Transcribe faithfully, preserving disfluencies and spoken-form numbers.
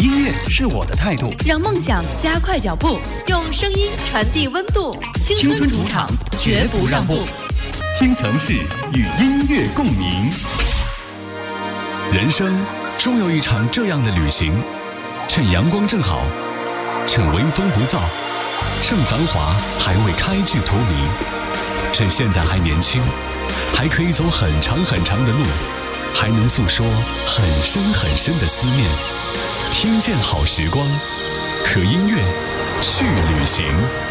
音乐是我的态度， 让梦想加快脚步， 用声音传递温度。 青春主场，绝不让步。 京城市与音乐共鸣。 人生终有一场这样的旅行，趁阳光正好，趁微风不燥，趁繁华还未开至荼蘼，趁现在还年轻，还可以走很长很长的路，还能诉说很深很深的思念。听见好时光，和音乐去旅行。